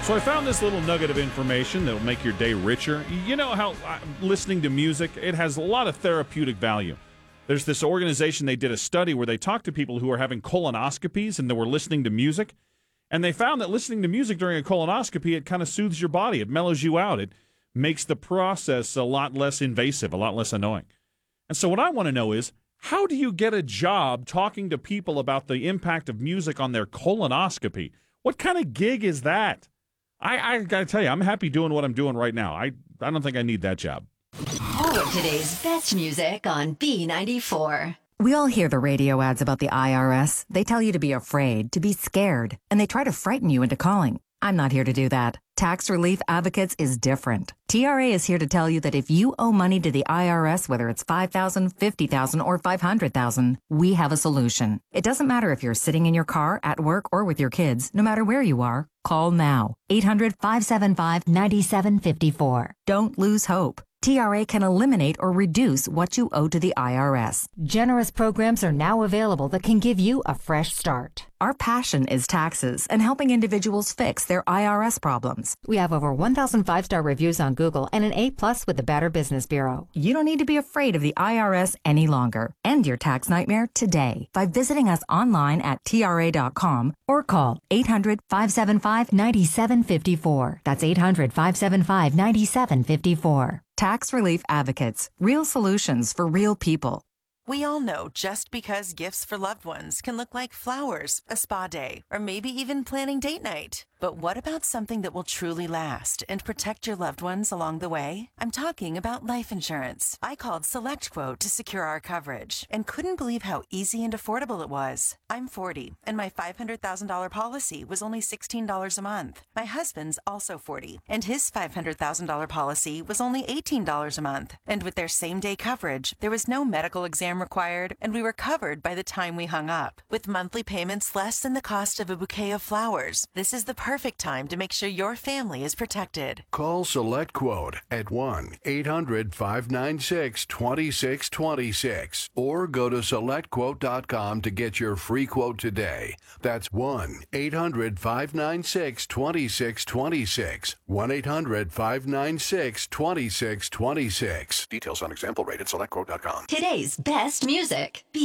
So I found this little nugget of information that will make your day richer. You know how listening to music, it has a lot of therapeutic value. There's this organization, they did a study where they talked to people who were having colonoscopies and they were listening to music. And they found that listening to music during a colonoscopy, it kind of soothes your body. It mellows you out. It makes the process a lot less invasive, a lot less annoying. And so what I want to know is, how do you get a job talking to people about the impact of music on their colonoscopy? What kind of gig is that? I got to tell you, I'm happy doing what I'm doing right now. I don't think I need that job. All of today's best music on B94. We all hear the radio ads about the IRS. They tell you to be afraid, to be scared, and they try to frighten you into calling. I'm not here to do that. Tax Relief Advocates is different. TRA is here to tell you that if you owe money to the IRS, whether it's $5,000, $50,000, or $500,000, we have a solution. It doesn't matter if you're sitting in your car, at work, or with your kids. No matter where you are, call now. 800-575-9754. Don't lose hope. TRA can eliminate or reduce what you owe to the IRS. Generous programs are now available that can give you a fresh start. Our passion is taxes and helping individuals fix their IRS problems. We have over 1,000 5-star reviews on Google and an A+ with the Better Business Bureau. You don't need to be afraid of the IRS any longer. End your tax nightmare today by visiting us online at TRA.com or call 800-575-9754. That's 800-575-9754. Tax Relief Advocates. Real solutions for real people. We all know just because gifts for loved ones can look like flowers, a spa day, or maybe even planning date night. But what about something that will truly last and protect your loved ones along the way? I'm talking about life insurance. I called SelectQuote to secure our coverage and couldn't believe how easy and affordable it was. I'm 40, and my $500,000 policy was only $16 a month. My husband's also 40, and his $500,000 policy was only $18 a month. And with their same-day coverage, there was no medical exam required, and we were covered by the time we hung up. With monthly payments less than the cost of a bouquet of flowers, this is the perfect time to make sure your family is protected. Call SelectQuote at 1-800-596-2626 or go to SelectQuote.com to get your free quote today. That's 1-800-596-2626. 1-800-596-2626. Details on example rate at SelectQuote.com. Today's best music.